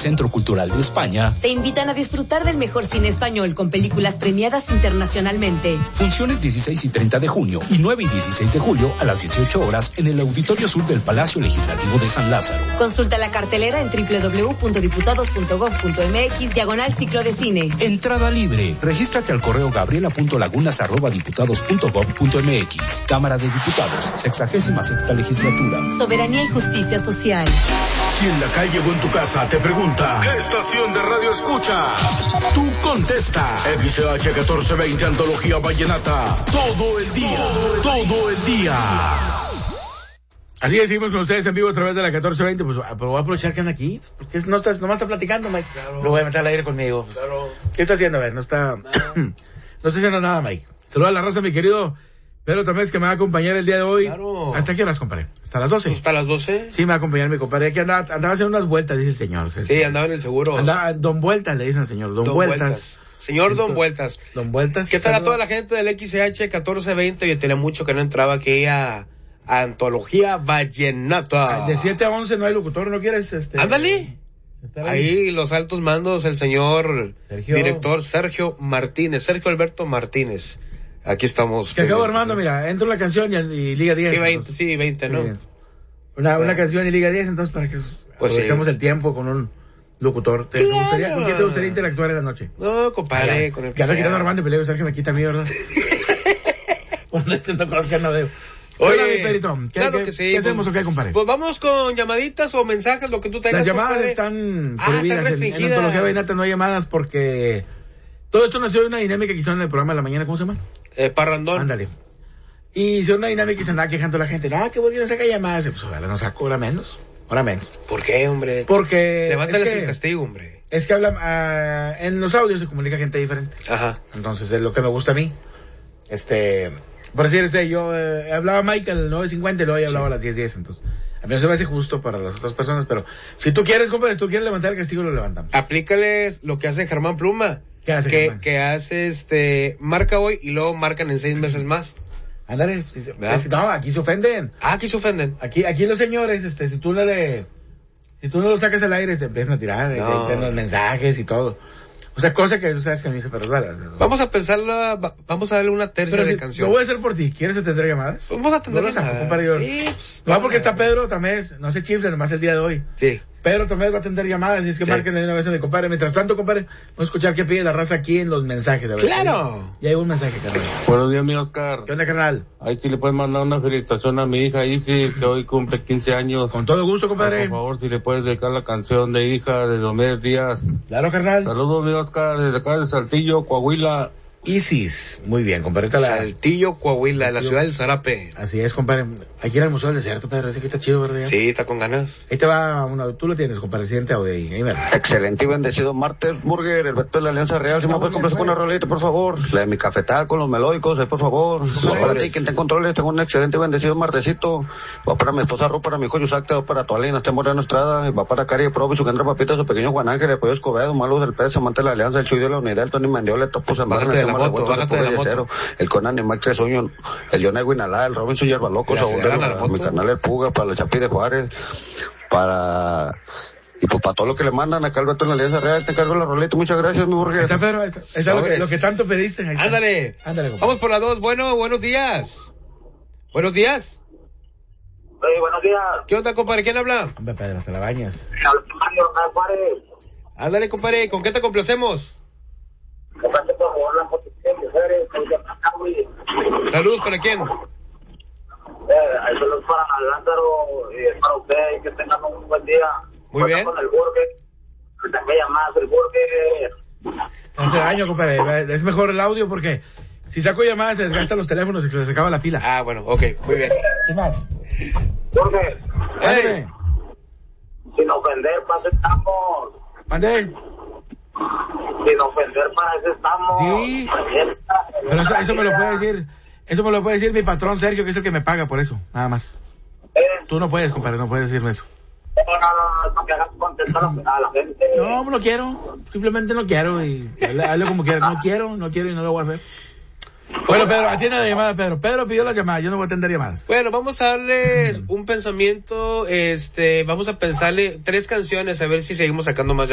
Centro Cultural de España te invitan a disfrutar del mejor cine español con películas premiadas internacionalmente. Funciones 16 y 30 de junio y 9 y 16 de julio a las 18 horas en el Auditorio Sur del Palacio Legislativo de San Lázaro. Consulta la cartelera en www.diputados.gov.mx/ciclo de cine. Entrada libre. Regístrate al correo gabriela.lagunas@diputados.gov.mx. Cámara de Diputados, 66ª Legislatura. Soberanía y justicia social. Si en la calle o en tu casa te pregunta, ¿qué estación de radio escucha? Tú contesta, XH 1420 Antología Vallenata, todo el día, todo el día. Así decimos con ustedes en vivo a través de la 1420, pues voy a aprovechar que anda aquí, porque no estás, nomás está platicando, Mike. Claro. Lo voy a meter al aire conmigo. Pues. Claro. ¿Qué está haciendo? A ver, no está haciendo nada, Mike. Saluda a la raza, mi querido Pedro Tamés, que me va a acompañar el día de hoy. Claro. ¿Hasta qué horas, compadre? ¿Hasta las 12? ¿Hasta las 12? Sí, me va a acompañar mi compadre. Aquí andaba haciendo unas vueltas, dice el señor. Sí, andaba en el seguro. Don Vueltas, le dicen al señor. Don Vueltas. Señor Don Vueltas. Don Vueltas. ¿Qué tal a toda la gente del XH 1420? Yo tenía mucho que no entraba aquí a Antología Vallenata. De 7 a 11 no hay locutor, ¿no quieres? Ándale. Ahí los altos mandos, el señor director Sergio Alberto Martínez. Aquí estamos. Que acabo armando, mira, entra una canción y Liga 10. Sí, 20, ¿no? Una canción y Liga 10, entonces para que aprovechemos el tiempo con un locutor. ¿Con quién te gustaría interactuar en la noche? No, compadre, con el que ya me quitando Armando y peleo, Sergio me quita a mí, ¿verdad? Bueno, haciendo cosas que no debo. Oye, mi Perito, ¿qué hacemos o qué, compadre? Pues vamos con llamaditas o mensajes, lo que tú tengas. Las llamadas compadre. Están prohibidas. En Antología Vallenata no hay llamadas porque todo esto nació de una dinámica que hicieron en el programa de la mañana, ¿cómo se llama? Parrandón. Ándale. Y hicieron una dinámica y se andaba quejando la gente. Qué bueno que no saca llamadas. Pues ahora no saco, ahora menos. ¿Por qué, hombre? Porque levántales el castigo, hombre. Es que habla, en los audios se comunica gente diferente. Ajá. Entonces es lo que me gusta a mí. Por decir, yo hablaba a Mike al 9:50 y luego hablaba a las 10:10, entonces a mí no se me hace justo para las otras personas, pero si tú quieres, compadre, si tú quieres levantar el castigo, lo levantamos. Aplícales lo que hace Germán Pluma. ¿Qué hace Germán? Que hace, marca hoy y luego marcan en 6 meses más. Ándale, no, aquí se ofenden. Aquí se ofenden. Aquí los señores, si tú no lo sacas al aire, te empiezan a tirar, te los mensajes y todo. O sea, cosa que tú sabes que a mí se resbala. Vamos a pensarla, vamos a darle una tercia de canción. Lo voy a hacer por ti. ¿Quieres atender llamadas? Vamos a atender llamadas. Sí. No, porque está Pedro Tamés, no se chifle, nomás el día de hoy. Sí. Pedro Tamés va a atender llamadas, y es que marquen de una vez a mi compadre. Mientras tanto, compadre, vamos a escuchar qué pide la raza aquí en los mensajes. A ver, ¡claro! Ya hay un mensaje, carnal. Buenos días, mi Oscar. ¿Qué onda, carnal? Ahí sí le puedes mandar una felicitación a mi hija Isis, que hoy cumple 15 años. Con todo gusto, compadre. Por favor, si le puedes dedicar la canción de Hija de Diomedes Díaz. Claro, carnal. Saludos, mi Oscar, desde acá de Saltillo, Coahuila. Isis, muy bien, compadre. Saltillo, Coahuila, la ciudad del Zarape. Así es, compadre. Hay que ir al Museo del Desierto, Pedro, ese que está chido, ¿verdad? Sí, está con ganas. Ahí te va tú lo tienes, compadre, siguiente audio ahí. Excelente y bendecido martes, Burger, el Beto de la Alianza Real. Si me puedes complacer con una rolita, por favor. La de mi cafetal con los melódicos, por favor. Para ti, quien te controles, tengo un excelente y bendecido martesito. Va para mi esposa Ru, para mi hijo Yusacta, va para Tualina, este Moreno Estrada, va para Cari Provi, su Kendra Papita, su pequeño Juan Ángel, el Pollo Escobedo, Malos del Pez, amante de la Alianza, el Chuy de la Unidad, el Tony Mendiola, el Topo Zambarra, el Conan y Mike Tresuño, el John Edwin Alá, el Robinson Yerbaloco, mi canal El Puga, para la Chapi de Juárez, y pues para todo lo que le mandan acá al Beto en la Alianza Real, te encargo la roleta. Muchas gracias, mi Jorge. Esa es lo que tanto pediste. Ándale, vamos por la 2. Buenos días. Buenos días. Buenos días. ¿Qué onda, compadre? ¿Quién habla? Hombre, Pedro, te la bañas. Ándale, compadre, ¿con qué te complacemos? Saludos, ¿para quién? Saludos para Lázaro y para ustedes, que tengan un buen día. Muy bien. Con el burger, que tenga llamadas el burger. Hace daño, compadre, es mejor el audio porque si saco llamadas se desgastan los teléfonos y se les acaba la pila. Ah, bueno, ok, muy bien. ¿Qué más? Burger. Sin ofender, para eso estamos. ¿Mande? Sin ofender, para eso estamos. Sí. Pero eso me lo puede decir. Eso me lo puede decir mi patrón Sergio, que es el que me paga por eso, nada más. Tú no puedes, compadre, no puedes decirme eso. No, para que hagas contestar a la gente. No quiero, simplemente no quiero y hazlo como quieras. No quiero y no lo voy a hacer. Bueno, Pedro, atiende la llamada, Pedro. Pedro pidió la llamada, yo no voy a atender llamadas. Bueno, vamos a darles un pensamiento, vamos a pensarle 3 canciones a ver si seguimos sacando más